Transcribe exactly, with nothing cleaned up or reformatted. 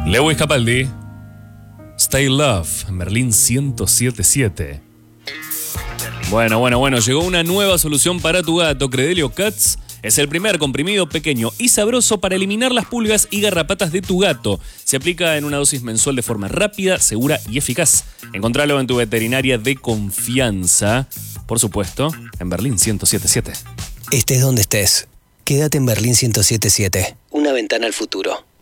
Lewis Capaldi, Stay Love, en Berlín ciento siete punto siete. Bueno, bueno, bueno, llegó una nueva solución para tu gato. Credelio Cats es el primer comprimido pequeño y sabroso para eliminar las pulgas y garrapatas de tu gato. Se aplica en una dosis mensual de forma rápida, segura y eficaz. Encontralo en tu veterinaria de confianza, por supuesto, en Berlín ciento siete punto siete. Estés donde estés, quédate en Berlín ciento siete punto siete. Una ventana al futuro.